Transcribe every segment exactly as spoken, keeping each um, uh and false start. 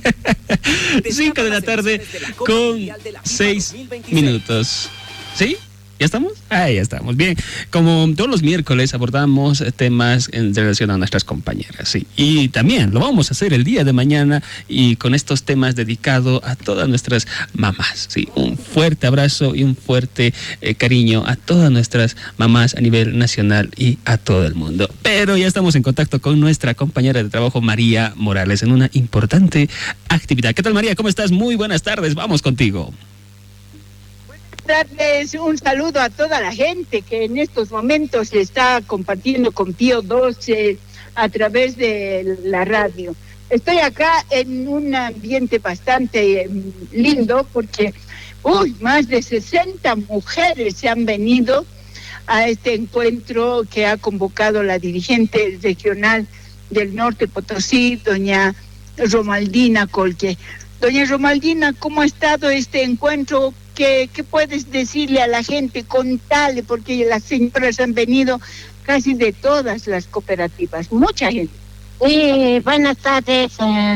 Cinco de la tarde con seis minutos. ¿Sí? ¿Ya estamos? Ahí estamos. Bien, como todos los miércoles abordamos temas en relación a nuestras compañeras, sí. Y también lo vamos a hacer el día de mañana y con estos temas dedicados a todas nuestras mamás, sí. Un fuerte abrazo y un fuerte eh, cariño a todas nuestras mamás a nivel nacional y a todo el mundo. Pero ya estamos en contacto con nuestra compañera de trabajo, María Morales, en una importante actividad. ¿Qué tal, María? ¿Cómo estás? Muy buenas tardes. Vamos contigo. Darles un saludo a toda la gente que en estos momentos está compartiendo con Pío doce a través de la radio. Estoy acá en un ambiente bastante lindo porque uy, más de sesenta mujeres se han venido a este encuentro que ha convocado la dirigente regional del Norte Potosí, doña Romaldina Colque. Doña Romaldina, ¿cómo ha estado este encuentro? ¿Qué, ¿Qué puedes decirle a la gente? Contale, porque las señoras han venido casi de todas las cooperativas, mucha gente. Sí, buenas tardes, eh,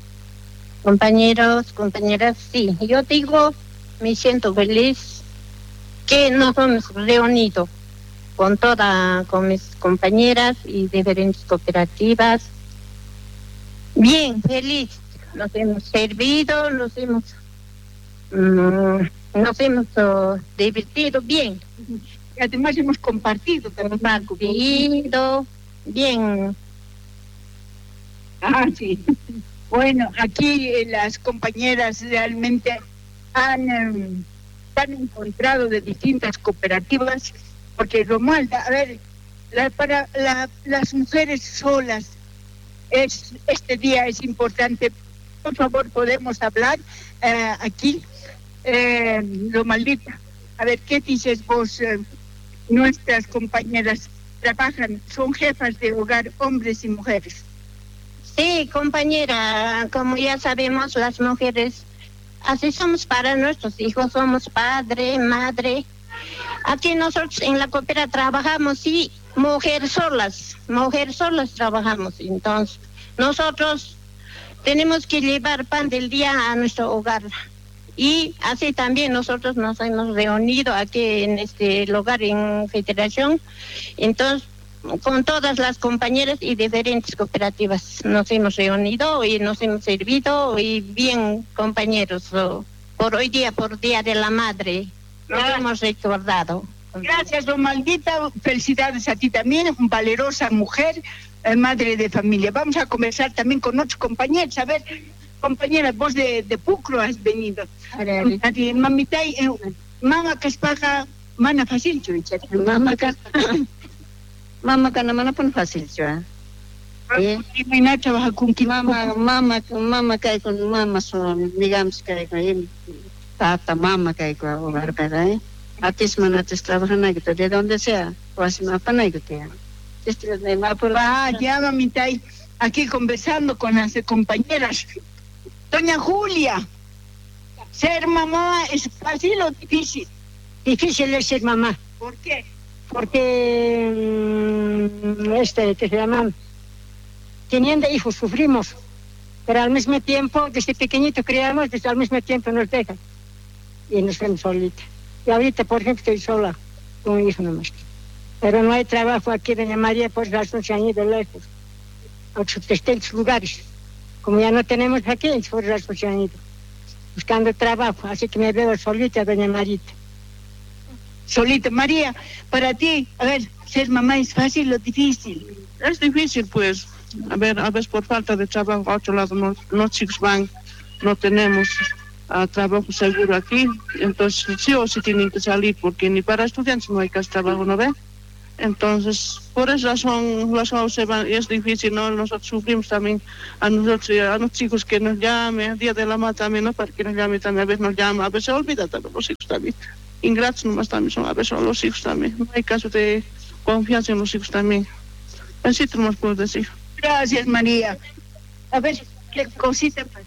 compañeros, compañeras. Sí, yo digo, me siento feliz que nos hemos reunido con toda, con mis compañeras y diferentes cooperativas. Bien, feliz. Nos hemos servido, nos hemos... Um, nos hemos uh, divertido bien. Y además hemos compartido también. Compartido bien. Ah, sí. Bueno, aquí eh, las compañeras realmente han, eh, han encontrado de distintas cooperativas, porque Romualda, a ver, la, para la, las mujeres solas, es este día es importante. Por favor, podemos hablar eh, aquí. Eh, Romaldita, a ver, ¿qué dices vos? Eh, nuestras compañeras trabajan, son jefas de hogar, hombres y mujeres. Sí, compañera, como ya sabemos, las mujeres, así somos para nuestros hijos, somos padre, madre. Aquí nosotros en la cooperativa trabajamos, sí, mujeres solas, mujeres solas trabajamos. Entonces, nosotros tenemos que llevar pan del día a nuestro hogar. Y así también nosotros nos hemos reunido aquí en este lugar en Federación, entonces con todas las compañeras y diferentes cooperativas nos hemos reunido y nos hemos servido y bien compañeros, por hoy día, por Día de la Madre, nos Gracias. hemos recordado. Gracias, Romaldita, felicidades a ti también, valerosa mujer, eh, madre de familia. Vamos a conversar también con otros compañeros, a ver... Compañera, vos de, de Pucro has venido. Ari, mamita, eh, mama kaspaja, mana fácil, chuicha. Mama ka, mama ka naman pun fácil, chua. Eh, Imagina trabaja con quien Mama, mama, mama kay con mama son, digamos kay con tata, mama kay con hogar, ¿verdad? Eh? Atis man atis trabajan ahí, de donde sea, o así más para ahí que te. Este de más por ah, ya mamita, aquí conversando con las compañeras. Doña Julia, ¿ser mamá es fácil o difícil? Difícil es ser mamá. ¿Por qué? Porque mmm, este, que se llama, teniendo hijos sufrimos, pero al mismo tiempo, desde pequeñito criamos, desde al mismo tiempo nos dejan y nos vemos solitas. Y ahorita, por ejemplo, estoy sola con un hijo nomás. Pero no hay trabajo aquí, doña María, por razón se han ido lejos, a otros distintos lugares. Como ya no tenemos aquí, por razón se han ido, buscando trabajo, así que me veo solita, doña Marita. Solita. María, para ti, a ver, ser mamá es fácil o difícil. Es difícil, pues. A ver, a veces por falta de trabajo a otro lado, no, los chicos van, no tenemos uh, trabajo seguro aquí, entonces sí o sí tienen que salir, porque ni para estudiantes no hay casi trabajo, ¿no ve? Entonces, por esa razón, razón se van, es difícil, ¿no? Nosotros sufrimos también, a nosotros, a los chicos que nos llamen, el día de la madre también, ¿no? Para que nos llamen también, a veces nos llaman, a veces se olvida también los hijos también. Ingratos nomás también son, a veces son los hijos también. No hay caso de confianza en los hijos también. Así te nos puedo decir. Gracias, María. A ver, ¿qué cosita pasa?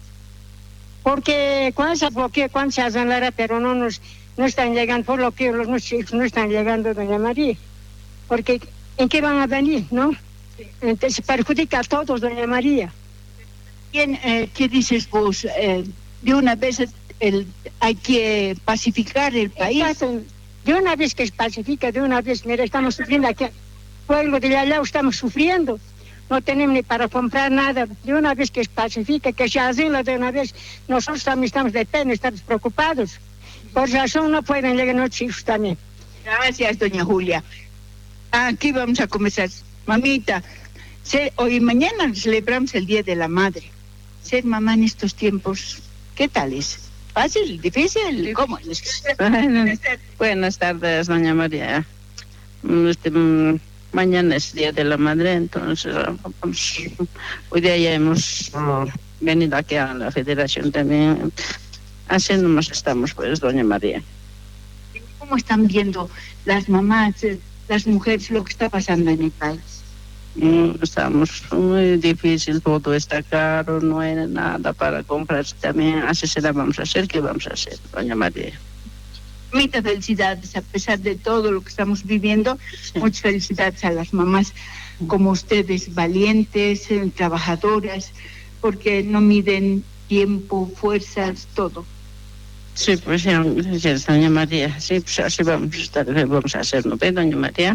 Porque cuando se bloquea, cuando se hacen pero no nos no están llegando, por lo que los nuestros hijos no están llegando, doña María. Porque, ¿en qué van a venir, no? Entonces, perjudica a todos, doña María. Bien, eh, ¿qué dices vos? Eh, de una vez el, hay que pacificar el país. Exacto. De una vez que se pacifica, de una vez, mira, estamos sufriendo aquí. El pueblo de allá estamos sufriendo. No tenemos ni para comprar nada. De una vez que se pacifica, que se asila de una vez, nosotros también estamos de pena, estamos preocupados. Por razón no pueden llegar nuestros hijos también. Gracias, doña Julia. Aquí vamos a comenzar. Mamita, se, hoy y mañana celebramos el Día de la Madre. Ser mamá en estos tiempos, ¿qué tal es? ¿Fácil? ¿Difícil? ¿Cómo es? Buenas tardes, doña María. Este, mañana es Día de la Madre, entonces vamos, hoy día ya hemos uh, venido aquí a la Federación también. Así nomás estamos, pues, doña María. ¿Cómo están viendo las mamás, las mujeres, lo que está pasando en el país? Mm, estamos muy difícil, todo está caro, no hay nada para comprar también. Así se la vamos a hacer, ¿qué vamos a hacer, doña María? Muchas felicidades, a pesar de todo lo que estamos viviendo, sí. Muchas felicidades a las mamás como ustedes, valientes, eh, trabajadoras, porque no miden tiempo, fuerzas, todo. Sí, pues sí, gracias, doña María. Sí, pues así vamos a estar, vamos a hacerlo, ¿ve, doña María?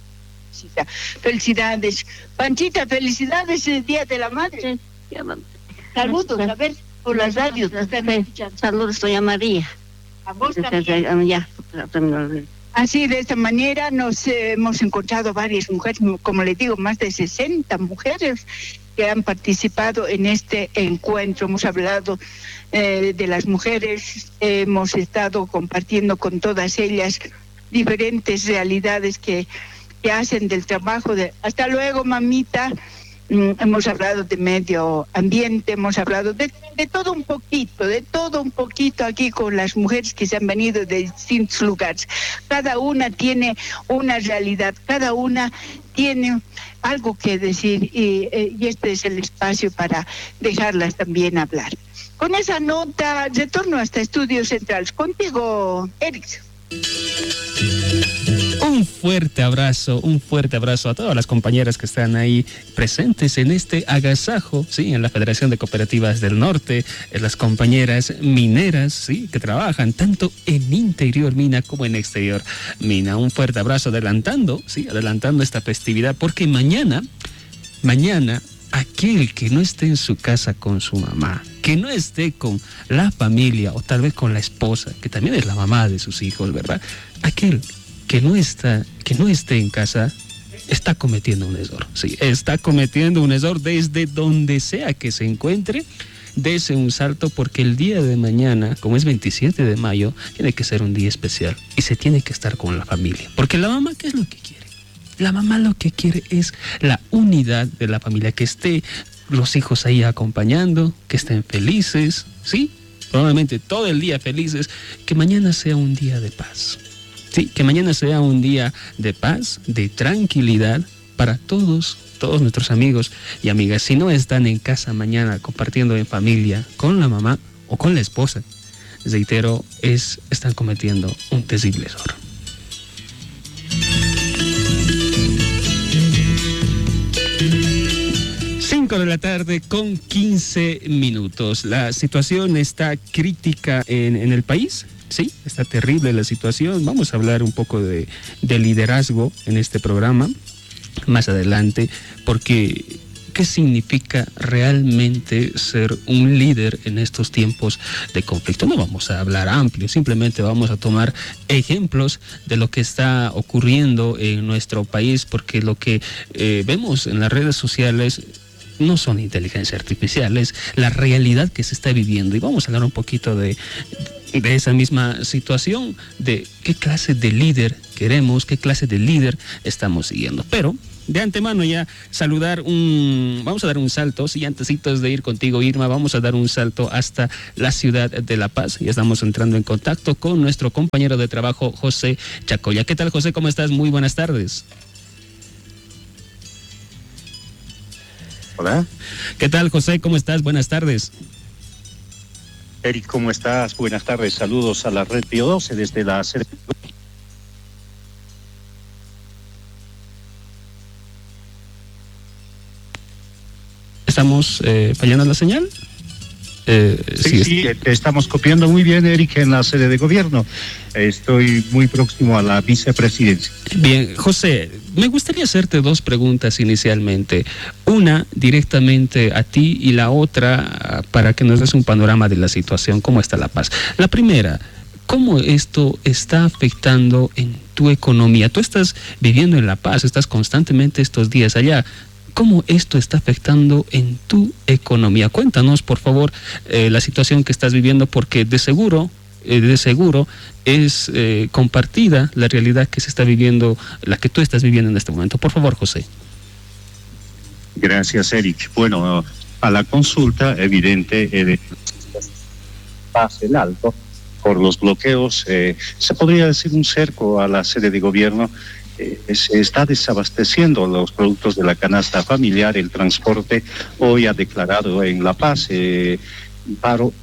Felicidades. Panchita, felicidades el Día de la Madre. Sí. Saludos, a ver, por las radios. Saludos, doña María. A vos también. Ya. Así, de esta manera, nos eh, hemos encontrado varias mujeres, como les digo, más de sesenta mujeres que han participado en este encuentro. Hemos hablado eh, de las mujeres, eh, hemos estado compartiendo con todas ellas diferentes realidades que que hacen del trabajo. De... Hasta luego, mamita. Mm, hemos hablado de medio ambiente, hemos hablado de, de todo un poquito, de todo un poquito aquí con las mujeres que se han venido de distintos lugares. Cada una tiene una realidad, cada una tiene algo que decir y, eh, y este es el espacio para dejarlas también hablar. Con esa nota, retorno hasta Estudios Centrales. Contigo, Eric. Un fuerte abrazo, un fuerte abrazo a todas las compañeras que están ahí presentes en este agasajo, sí, en la Federación de Cooperativas del Norte, en las compañeras mineras, sí, que trabajan tanto en interior mina como en exterior mina. Un fuerte abrazo adelantando, sí, adelantando esta festividad, porque mañana, mañana, aquel que no esté en su casa con su mamá, que no esté con la familia o tal vez con la esposa, que también es la mamá de sus hijos, ¿verdad? Aquel que no está, que no esté en casa, está cometiendo un error, sí, está cometiendo un error desde donde sea que se encuentre. Dese un salto porque el día de mañana, como es veintisiete de mayo, tiene que ser un día especial y se tiene que estar con la familia, porque la mamá, ¿qué es lo que quiere? La mamá lo que quiere es la unidad de la familia, que esté los hijos ahí acompañando, que estén felices, ¿sí? Probablemente todo el día felices, que mañana sea un día de paz. Sí, que mañana sea un día de paz, de tranquilidad para todos, todos nuestros amigos y amigas. Si no están en casa mañana compartiendo en familia con la mamá o con la esposa, reitero, es, están cometiendo un terrible error. cinco de la tarde con quince minutos. La situación está crítica en, en el país. Sí, está terrible la situación. Vamos a hablar un poco de, de liderazgo en este programa más adelante, porque ¿qué significa realmente ser un líder en estos tiempos de conflicto? No vamos a hablar amplio, simplemente vamos a tomar ejemplos de lo que está ocurriendo en nuestro país, porque lo que eh, vemos en las redes sociales no son inteligencias artificiales, la realidad que se está viviendo. Y vamos a hablar un poquito de... de esa misma situación, de qué clase de líder queremos, qué clase de líder estamos siguiendo. Pero de antemano ya saludar un, vamos a dar un salto, sí, antesitos de ir contigo, Irma, vamos a dar un salto hasta la ciudad de La Paz. Ya estamos entrando en contacto con nuestro compañero de trabajo, José Chacoya. ¿Qué tal, José? ¿Cómo estás? Muy buenas tardes. Hola. ¿Qué tal, José? ¿Cómo estás? Buenas tardes. Eric, ¿cómo estás? Buenas tardes, saludos a la red Pío doce desde la sede. Estamos estamos eh, fallando la señal. Eh, sí, sí, sí, te estamos copiando muy bien, Eric, en la sede de gobierno. Estoy muy próximo a la vicepresidencia. Bien, José, me gustaría hacerte dos preguntas inicialmente. Una directamente a ti y la otra para que nos des un panorama de la situación, cómo está La Paz. La primera, ¿cómo esto está afectando en tu economía? Tú estás viviendo en La Paz, estás constantemente estos días allá. ¿Cómo esto está afectando en tu economía? Cuéntanos, por favor, eh, la situación que estás viviendo, porque de seguro, eh, de seguro es eh, compartida la realidad que se está viviendo, la que tú estás viviendo en este momento. Por favor, José. Gracias, Eric. Bueno, a la consulta evidente eh, Paz el Alto, por los bloqueos, eh, se podría decir un cerco a la sede de gobierno. Eh, se está desabasteciendo los productos de la canasta familiar. El transporte hoy ha declarado en La Paz eh, paro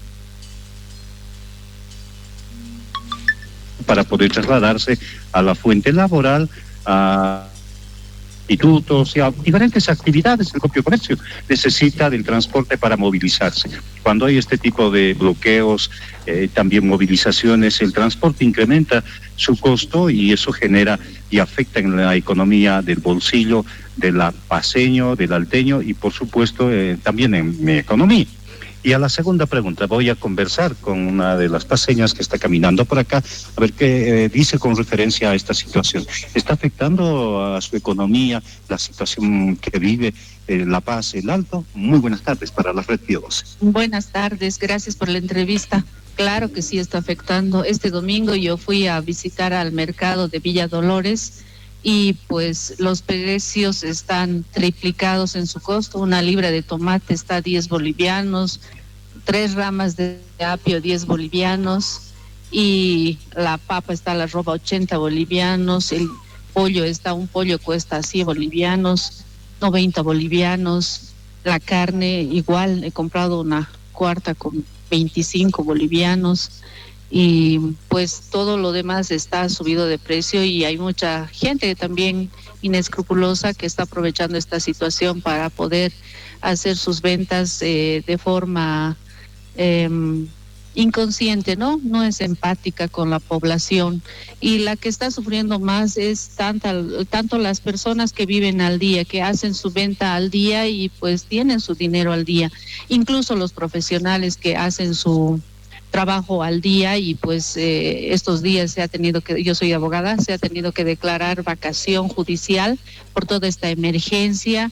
para poder trasladarse a la fuente laboral, a institutos y a diferentes actividades. El propio comercio necesita del transporte para movilizarse. Cuando hay este tipo de bloqueos, eh, también movilizaciones, el transporte incrementa su costo y eso genera y afecta en la economía del bolsillo del paceño, del alteño y por supuesto eh, también en mi economía. Y a la segunda pregunta voy a conversar con una de las paceñas que está caminando por acá, a ver qué eh, dice con referencia a esta situación. ¿Está afectando a su economía la situación que vive eh, La Paz el Alto? Muy buenas tardes para la Red Pío doce. Buenas tardes, gracias por la entrevista. Claro que sí está afectando. Este domingo yo fui a visitar al mercado de Villa Dolores y pues los precios están triplicados en su costo. Una libra de tomate está a diez bolivianos, tres ramas de apio diez bolivianos y la papa está a la roba ochenta bolivianos, el pollo está, un pollo cuesta cien bolivianos, noventa bolivianos, la carne igual, he comprado una cuarta con veinticinco bolivianos. Y pues todo lo demás está subido de precio y hay mucha gente también inescrupulosa que está aprovechando esta situación para poder hacer sus ventas eh, de forma eh, inconsciente, ¿no? No es empática con la población y la que está sufriendo más es tanta, tanto las personas que viven al día, que hacen su venta al día y pues tienen su dinero al día, incluso los profesionales que hacen su trabajo al día y pues eh, estos días se ha tenido que, yo soy abogada, se ha tenido que declarar vacación judicial por toda esta emergencia.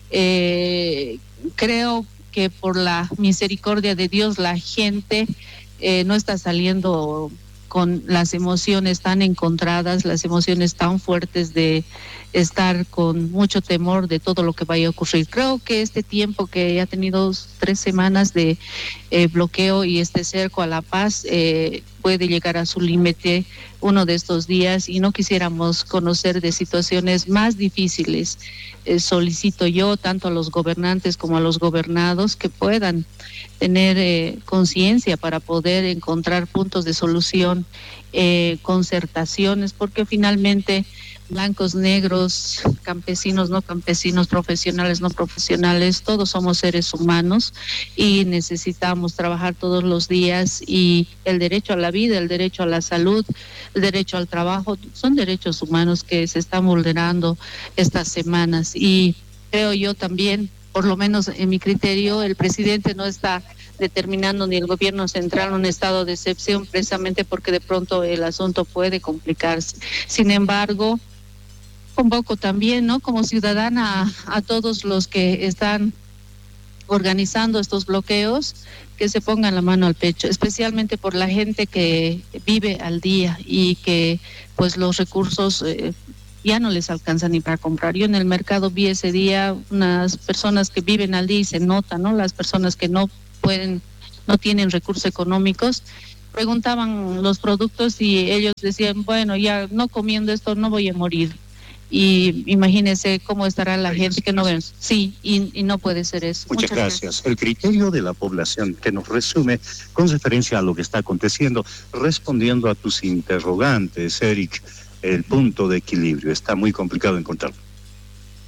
Eh, creo que por la misericordia de Dios la gente eh, no está saliendo con las emociones tan encontradas, las emociones tan fuertes de estar con mucho temor de todo lo que vaya a ocurrir. Creo que este tiempo que ha tenido tres semanas de eh, bloqueo y este cerco a La Paz eh, puede llegar a su límite uno de estos días y no quisiéramos conocer de situaciones más difíciles. Eh, solicito yo tanto a los gobernantes como a los gobernados que puedan tener eh, conciencia para poder encontrar puntos de solución, eh, concertaciones, porque finalmente blancos, negros, campesinos, no campesinos, profesionales, no profesionales, todos somos seres humanos y necesitamos trabajar todos los días y el derecho a la vida, el derecho a la salud, el derecho al trabajo, son derechos humanos que se están vulnerando estas semanas y creo yo también, por lo menos en mi criterio, el presidente no está determinando ni el gobierno central un estado de excepción precisamente porque de pronto el asunto puede complicarse. Sin embargo, convoco también, ¿no? Como ciudadana a, a todos los que están organizando estos bloqueos que se pongan la mano al pecho, especialmente por la gente que vive al día y que pues los recursos eh, ya no les alcanza ni para comprar. Yo en el mercado vi ese día unas personas que viven al día y se nota, ¿no? Las personas que no pueden, no tienen recursos económicos, preguntaban los productos y ellos decían, bueno, ya no comiendo esto no voy a morir. Y imagínense cómo estará la gente que no ven. Sí, y, y no puede ser eso. Muchas, Muchas gracias. gracias. El criterio de la población que nos resume con referencia a lo que está aconteciendo, respondiendo a tus interrogantes, Eric, el punto de equilibrio. Está muy complicado encontrarlo.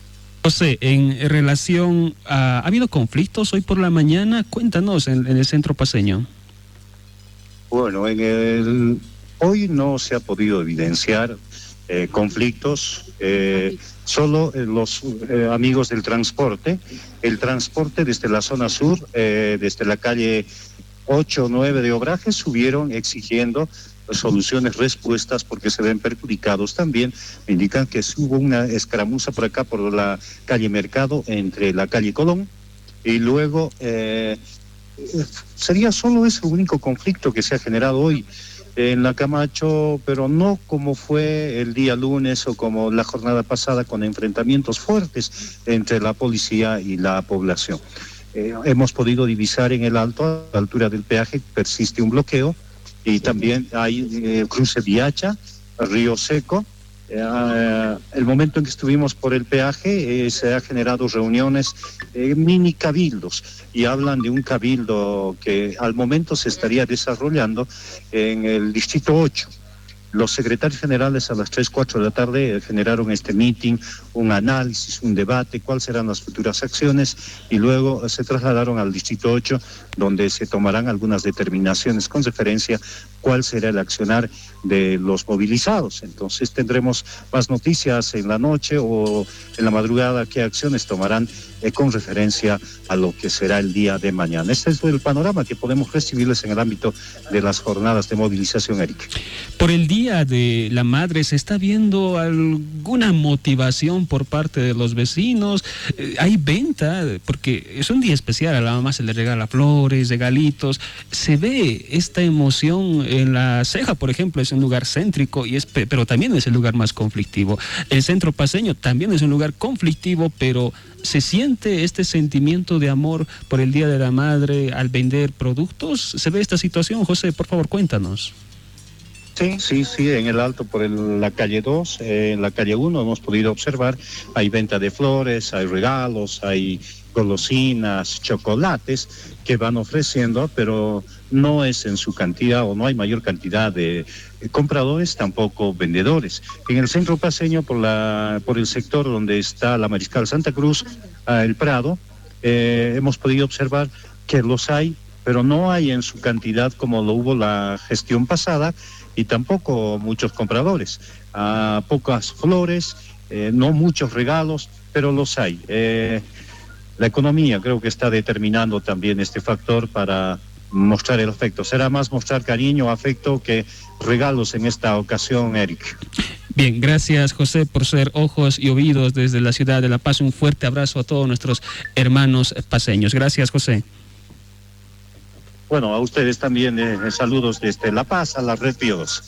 José, en relación a... ¿Ha habido conflictos hoy por la mañana? Cuéntanos en, en el centro paceño. Bueno, en el, hoy no se ha podido evidenciar eh, conflictos, eh, solo eh, los eh, amigos del transporte. El transporte desde la zona sur, eh, desde la calle ocho o nueve de Obrajes, subieron exigiendo soluciones, respuestas, porque se ven perjudicados también. Me indican que hubo una escaramuza por acá, por la calle Mercado, entre la calle Colón, y luego eh, sería solo ese único conflicto que se ha generado hoy en la Camacho, pero no como fue el día lunes o como la jornada pasada, con enfrentamientos fuertes entre la policía y la población. Eh, hemos podido divisar en el Alto, a la altura del peaje, persiste un bloqueo, y también hay eh, cruce Viacha, Río Seco. Eh, el momento en que estuvimos por el peaje eh, se ha generado reuniones, eh, mini cabildos, y hablan de un cabildo que al momento se estaría desarrollando en el distrito ocho. Los secretarios generales a las tres, cuatro de la tarde generaron este meeting, un análisis, un debate, cuáles serán las futuras acciones, y luego se trasladaron al distrito ocho, donde se tomarán algunas determinaciones con referencia a cuál será el accionar de los movilizados. Entonces tendremos más noticias en la noche o en la madrugada, qué acciones tomarán eh, con referencia a lo que será el día de mañana. Este es el panorama que podemos recibirles en el ámbito de las jornadas de movilización, Eric. Por el Día de la Madre, ¿se está viendo alguna motivación por parte de los vecinos? Eh, ¿Hay venta? Porque es un día especial, a la mamá se le regala flores, regalitos. ¿Se ve esta emoción en La Ceja, por ejemplo? Es un lugar céntrico, y es, pero también es el lugar más conflictivo. El centro paceño también es un lugar conflictivo, pero ¿se siente este sentimiento de amor por el Día de la Madre al vender productos? ¿Se ve esta situación, José? Por favor, cuéntanos. Sí, sí, sí, en el Alto, por el, la calle dos, eh, en la calle uno hemos podido observar, hay venta de flores, hay regalos, hay golosinas, chocolates que van ofreciendo, pero no es en su cantidad, o no hay mayor cantidad de eh, compradores, tampoco vendedores. En el centro paceño, por, la, por el sector donde está la Mariscal Santa Cruz, eh, el Prado, eh, hemos podido observar que los hay, pero no hay en su cantidad como lo hubo la gestión pasada, y tampoco muchos compradores. Ah, pocas flores, eh, no muchos regalos, pero los hay. Eh, la economía creo que está determinando también este factor para mostrar el afecto. Será más mostrar cariño, afecto, que regalos en esta ocasión, Eric. Bien, gracias, José, por ser ojos y oídos desde la ciudad de La Paz. Un fuerte abrazo a todos nuestros hermanos paceños. Gracias, José. Bueno, a ustedes también eh, saludos desde La Paz a la Red Pío doce.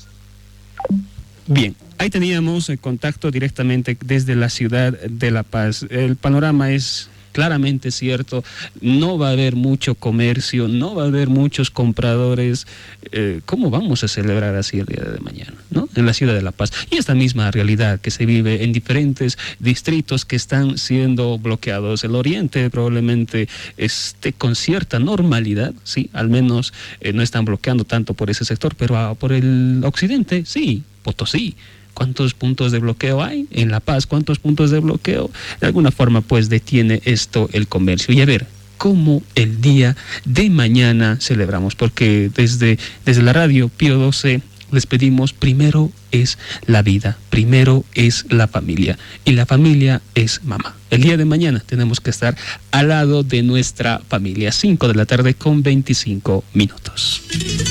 Bien, ahí teníamos el contacto directamente desde la ciudad de La Paz. El panorama es claramente cierto, no va a haber mucho comercio, no va a haber muchos compradores. Eh, ¿Cómo vamos a celebrar así el día de mañana, ¿no? En la ciudad de La Paz. Y esta misma realidad que se vive en diferentes distritos que están siendo bloqueados. El oriente probablemente esté con cierta normalidad, sí, al menos eh, no están bloqueando tanto por ese sector, pero ah, por el occidente, sí, Potosí. ¿Cuántos puntos de bloqueo hay en La Paz? ¿Cuántos puntos de bloqueo? De alguna forma, pues, detiene esto el comercio. Y a ver, ¿cómo el día de mañana celebramos? Porque desde, desde la radio Pío doce les pedimos, primero es la vida, primero es la familia, y la familia es mamá. El día de mañana tenemos que estar al lado de nuestra familia. cinco de la tarde con veinticinco minutos.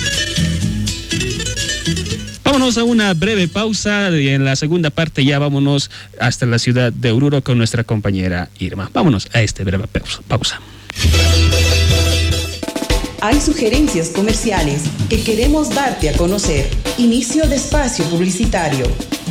Vámonos a una breve pausa y en la segunda parte ya vámonos hasta la ciudad de Oruro con nuestra compañera Irma. Vámonos a esta breve pausa. Hay sugerencias comerciales que queremos darte a conocer. Inicio de espacio publicitario.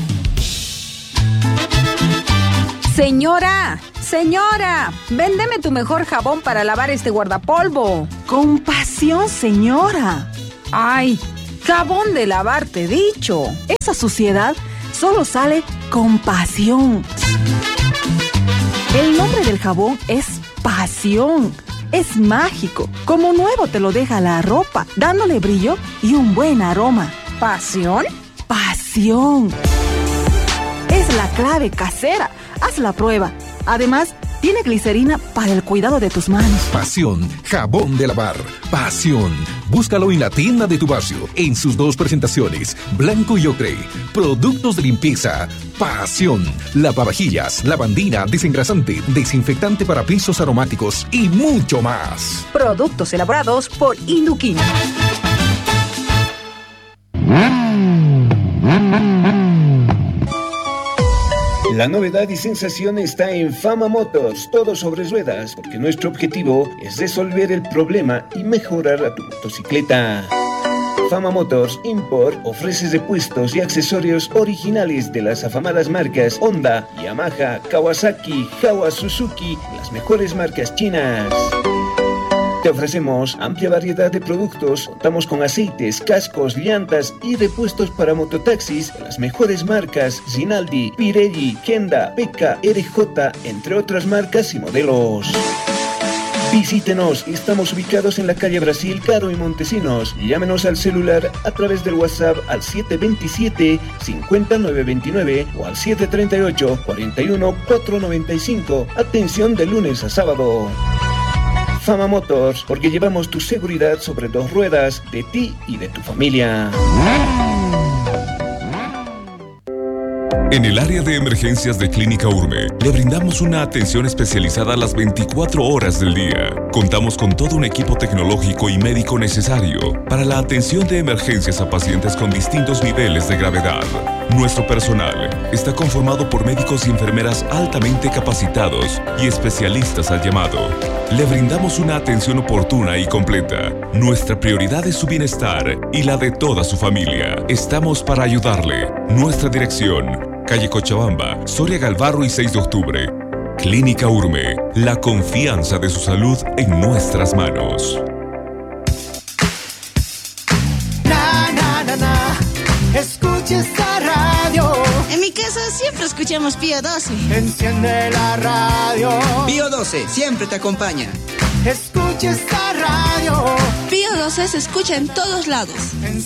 Señora, señora, véndeme tu mejor jabón para lavar este guardapolvo. Con pasión, señora. Ay, jabón de lavar, te he dicho. Esa suciedad solo sale con pasión. El nombre del jabón es pasión. Es mágico. Como nuevo te lo deja la ropa, dándole brillo y un buen aroma. ¿Pasión? Pasión. Es la clave casera. Haz la prueba. Además, tiene glicerina para el cuidado de tus manos. Pasión, jabón de lavar. Pasión. Búscalo en la tienda de tu barrio, en sus dos presentaciones, blanco y ocre. Productos de limpieza. Pasión. Lavavajillas, lavandina, desengrasante, desinfectante para pisos aromáticos y mucho más. Productos elaborados por Indoquín. La novedad y sensación está en Fama Motors, todo sobre ruedas, porque nuestro objetivo es resolver el problema y mejorar a tu motocicleta. Fama Motors Import ofrece repuestos y accesorios originales de las afamadas marcas Honda, Yamaha, Kawasaki, Jawa, Suzuki, las mejores marcas chinas. Te ofrecemos amplia variedad de productos, contamos con aceites, cascos, llantas y repuestos para mototaxis de las mejores marcas Rinaldi, Pirelli, Kenda, Peka, R J, entre otras marcas y modelos. Visítenos, estamos ubicados en la calle Brasil, Caro y Montesinos. Llámenos al celular a través del WhatsApp al siete dos siete, cinco nueve dos nueve o al siete tres ocho, cuatro uno, cuatro nueve cinco. Atención de lunes a sábado. Fama Motors, porque llevamos tu seguridad sobre dos ruedas, de ti y de tu familia. En el área de emergencias de Clínica Urme, le brindamos una atención especializada las veinticuatro horas del día. Contamos con todo un equipo tecnológico y médico necesario para la atención de emergencias a pacientes con distintos niveles de gravedad. Nuestro personal está conformado por médicos y enfermeras altamente capacitados y especialistas al llamado. Le brindamos una atención oportuna y completa. Nuestra prioridad es su bienestar y la de toda su familia. Estamos para ayudarle. Nuestra dirección: calle Cochabamba, Soria Galvarro y seis de octubre. Clínica Urme, la confianza de su salud en nuestras manos. Na, na, na, na. Escucha esta radio. En mi casa siempre escuchamos Pío doce. Enciende la radio. Pío doce siempre te acompaña. Escucha esta radio. Pío doce se escucha en todos lados.